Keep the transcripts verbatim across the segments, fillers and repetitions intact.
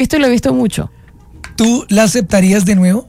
Esto lo he visto mucho. ¿Tú la aceptarías de nuevo?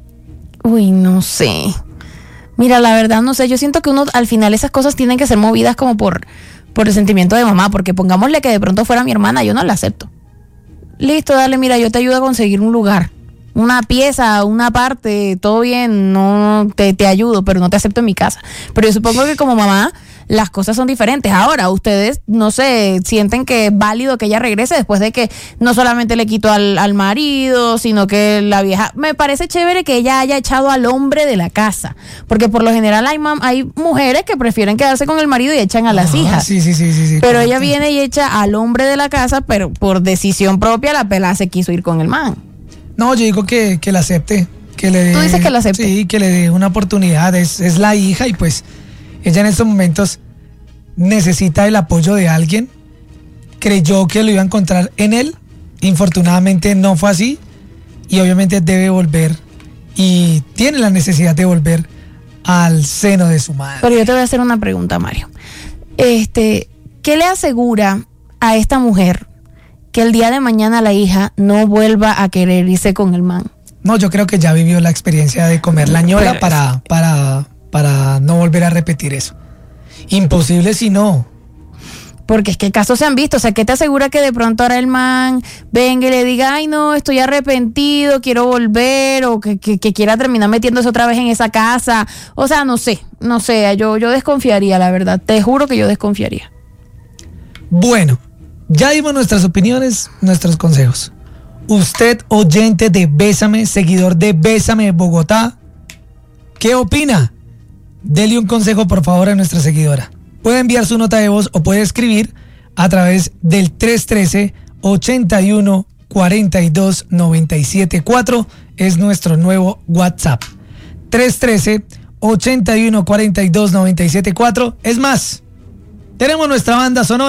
Uy, no sé. Mira, la verdad no sé. Yo siento que uno al final esas cosas tienen que ser movidas como por, por el sentimiento de mamá. Porque pongámosle que de pronto fuera mi hermana, yo no la acepto. Listo, dale, mira, yo te ayudo a conseguir un lugar. Una pieza, una parte, todo bien, no te, te ayudo, pero no te acepto en mi casa. Pero yo supongo que como mamá las cosas son diferentes. Ahora, ustedes, no sé, sienten que es válido que ella regrese después de que no solamente le quitó al, al marido, sino que la vieja... Me parece chévere que ella haya echado al hombre de la casa, porque por lo general hay, mam, hay mujeres que prefieren quedarse con el marido y echan a las ah, hijas. Sí, sí, sí, sí, sí. Pero correcto. ella viene y echa al hombre de la casa, pero por decisión propia la pelada se quiso ir con el man. No, yo digo que, que la acepte. Que le dé, ¿Tú dices que la acepte? Sí, que le dé una oportunidad. Es, es la hija y pues ella en estos momentos necesita el apoyo de alguien. Creyó que lo iba a encontrar en él. Infortunadamente no fue así. Y obviamente debe volver. Y tiene la necesidad de volver al seno de su madre. Pero yo te voy a hacer una pregunta, Mario. Este, ¿qué le asegura a esta mujer que el día de mañana la hija no vuelva a querer irse con el man? No, yo creo que ya vivió la experiencia de comer la ñora para, para, para no volver a repetir eso. Imposible si no. Porque es que casos se han visto. O sea, ¿qué te asegura que de pronto ahora el man venga y le diga, ay no, estoy arrepentido, quiero volver, o que, que, que quiera terminar metiéndose otra vez en esa casa? O sea, no sé, no sé, yo, yo desconfiaría, la verdad. Te juro que yo desconfiaría. Bueno, ya dimos nuestras opiniones, nuestros consejos. Usted, oyente de Bésame, seguidor de Bésame Bogotá, ¿qué opina? Dele un consejo, por favor, a nuestra seguidora. Puede enviar su nota de voz o puede escribir a través del tres uno tres, ochenta y uno, cuarenta y dos, noventa y siete cuatro. Es nuestro nuevo WhatsApp. tres uno tres, ochenta y uno, cuarenta y dos, noventa y siete cuatro. Es más, tenemos nuestra banda sonora.